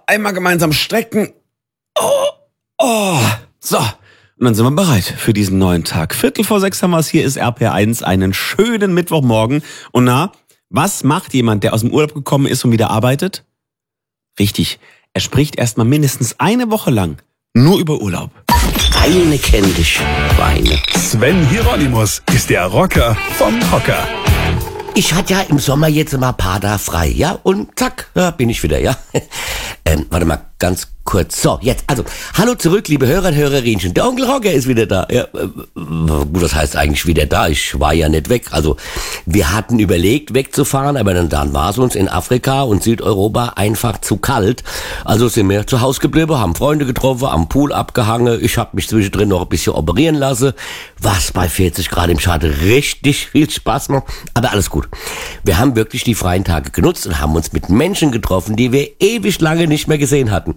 einmal gemeinsam strecken. So. Und dann sind wir bereit für diesen neuen Tag. 5:45 haben wir es. Hier ist RPR1. Einen schönen Mittwochmorgen. Und na, was macht jemand, der aus dem Urlaub gekommen ist und wieder arbeitet? Richtig. Er spricht erstmal mindestens eine Woche lang nur über Urlaub. Eine kenn dich, Weine. Sven Hieronymus ist der Rocker vom Hocker. Ich hatte ja im Sommer jetzt mal ein paar da frei, ja? Und zack, da bin ich wieder, ja? Warte mal, ganz kurz. So, jetzt, also, hallo zurück, liebe Hörer und Hörerinchen. Der Onkel Rocker ist wieder da. Ja, gut, das heißt eigentlich wieder da. Ich war ja nicht weg. Also, wir hatten überlegt, wegzufahren, aber dann war es uns in Afrika und Südeuropa einfach zu kalt. Also sind wir zu Hause geblieben, haben Freunde getroffen, am Pool abgehangen. Ich habe mich zwischendrin noch ein bisschen operieren lassen, was bei 40 Grad im Schatten richtig viel Spaß macht. Aber alles gut. Wir haben wirklich die freien Tage genutzt und haben uns mit Menschen getroffen, die wir ewig lange nicht mehr gesehen hatten.